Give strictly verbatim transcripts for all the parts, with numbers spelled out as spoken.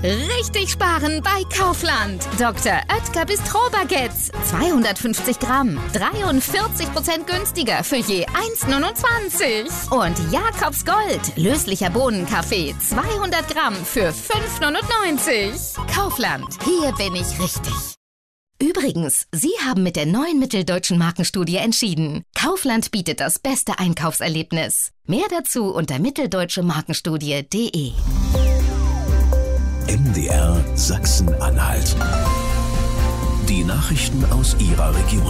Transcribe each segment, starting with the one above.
Richtig sparen bei Kaufland. Doktor Oetker Bistro-Baguettes. zweihundertfünfzig Gramm. dreiundvierzig Prozent günstiger für je eins Komma neunundzwanzig. Und Jakobs Gold. Löslicher Bohnenkaffee. zweihundert Gramm für fünf Komma neunundneunzig. Kaufland. Hier bin ich richtig. Übrigens, Sie haben mit der neuen Mitteldeutschen Markenstudie entschieden. Kaufland bietet das beste Einkaufserlebnis. Mehr dazu unter mitteldeutsche markenstudie punkt de. M D R Sachsen-Anhalt. Die Nachrichten aus Ihrer Region.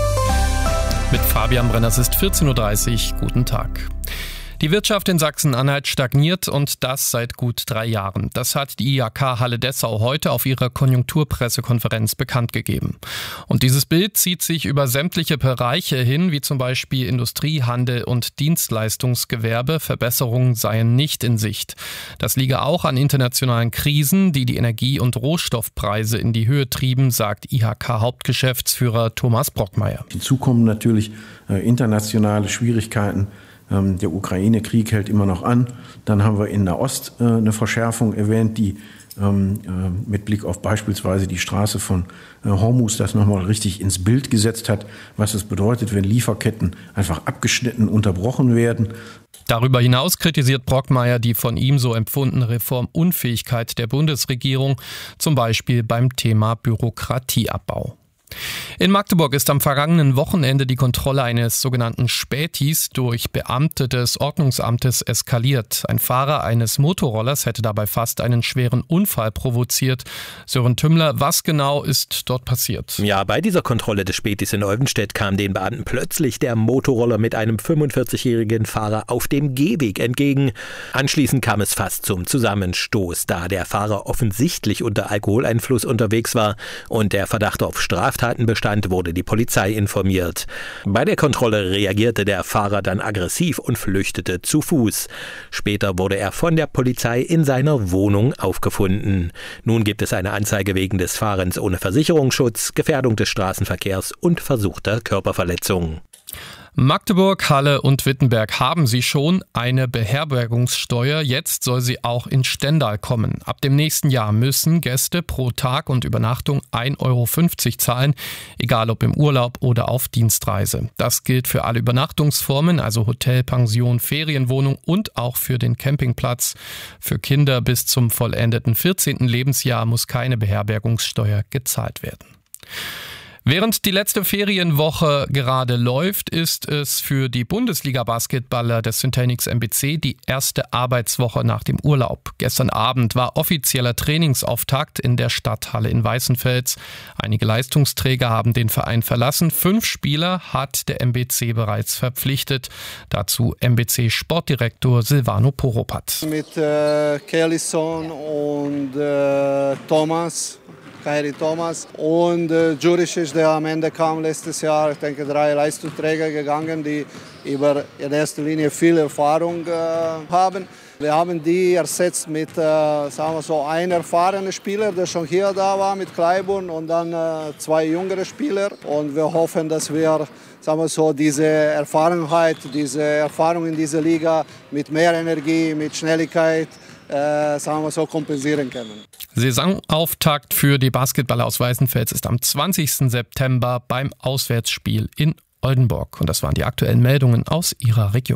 Mit Fabian Brenner, es ist vierzehn Uhr dreißig. Guten Tag. Die Wirtschaft in Sachsen-Anhalt stagniert und das seit gut drei Jahren. Das hat die I H K Halle Dessau heute auf ihrer Konjunkturpressekonferenz bekannt gegeben. Und dieses Bild zieht sich über sämtliche Bereiche hin, wie zum Beispiel Industrie, Handel und Dienstleistungsgewerbe. Verbesserungen seien nicht in Sicht. Das liege auch an internationalen Krisen, die die Energie- und Rohstoffpreise in die Höhe trieben, sagt I H K-Hauptgeschäftsführer Thomas Brockmeier. Hinzu kommen natürlich äh, internationale Schwierigkeiten. Der Ukraine-Krieg hält immer noch an. Dann haben wir in Nahost äh, eine Verschärfung erwähnt, die ähm, äh, mit Blick auf beispielsweise die Straße von äh, Hormuz das nochmal richtig ins Bild gesetzt hat, was es bedeutet, wenn Lieferketten einfach abgeschnitten, unterbrochen werden. Darüber hinaus kritisiert Brockmeier die von ihm so empfundene Reformunfähigkeit der Bundesregierung, zum Beispiel beim Thema Bürokratieabbau. In Magdeburg ist am vergangenen Wochenende die Kontrolle eines sogenannten Spätis durch Beamte des Ordnungsamtes eskaliert. Ein Fahrer eines Motorrollers hätte dabei fast einen schweren Unfall provoziert. Sören Tümmler, was genau ist dort passiert? Ja, bei dieser Kontrolle des Spätis in Olvenstedt kam den Beamten plötzlich der Motorroller mit einem fünfundvierzigjährigen Fahrer auf dem Gehweg entgegen. Anschließend kam es fast zum Zusammenstoß, da der Fahrer offensichtlich unter Alkoholeinfluss unterwegs war und der Verdacht auf Straftat bestand, wurde die Polizei informiert. Bei der Kontrolle reagierte der Fahrer dann aggressiv und flüchtete zu Fuß. Später wurde er von der Polizei in seiner Wohnung aufgefunden. Nun gibt es eine Anzeige wegen des Fahrens ohne Versicherungsschutz, Gefährdung des Straßenverkehrs und versuchter Körperverletzung. Magdeburg, Halle und Wittenberg haben sie schon eine Beherbergungssteuer. Jetzt soll sie auch in Stendal kommen. Ab dem nächsten Jahr müssen Gäste pro Tag und Übernachtung ein Euro fünfzig zahlen, egal ob im Urlaub oder auf Dienstreise. Das gilt für alle Übernachtungsformen, also Hotel, Pension, Ferienwohnung und auch für den Campingplatz. Für Kinder bis zum vollendeten vierzehnten Lebensjahr muss keine Beherbergungssteuer gezahlt werden. Während die letzte Ferienwoche gerade läuft, ist es für die Bundesliga-Basketballer des Syntelnics M B C die erste Arbeitswoche nach dem Urlaub. Gestern Abend war offizieller Trainingsauftakt in der Stadthalle in Weißenfels. Einige Leistungsträger haben den Verein verlassen. Fünf Spieler hat der M B C bereits verpflichtet. Dazu M B C-Sportdirektor Silvano Poropat. Mit äh, Kellyson und äh, Thomas. Kairi Thomas und äh, Juricic, der am Ende kam letztes Jahr. Ich denke, drei Leistungsträger gegangen, die über in erster Linie viel Erfahrung äh, haben. Wir haben die ersetzt mit äh, sagen wir so, einem erfahrenen Spieler, der schon hier da war mit Kleiburn und dann äh, zwei jüngere Spieler. Und wir hoffen, dass wir sagen wir so, diese Erfahrenheit, diese Erfahrung in dieser Liga mit mehr Energie, mit Schnelligkeit, Äh, sagen wir so, kompensieren können. Saisonauftakt für die Basketballer aus Weißenfels ist am zwanzigsten September beim Auswärtsspiel in Oldenburg. Und das waren die aktuellen Meldungen aus Ihrer Region.